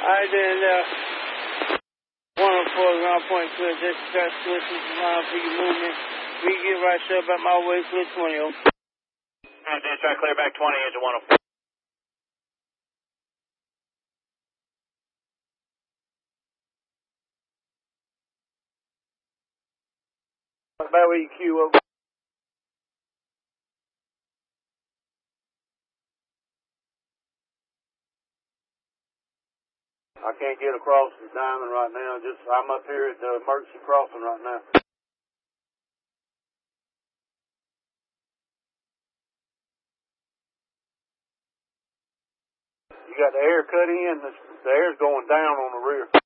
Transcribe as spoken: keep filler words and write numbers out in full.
Alright then, uh, one oh four ground point clear, just got switches around for your movement. We get right up at my way, clear twenty, oh. Alright, then try clear back twenty into one oh four. About where you queue up. I can't get across the diamond right now. Just I'm up here at the emergency crossing right now. You got the air cut in. The, the air's going down on the rear.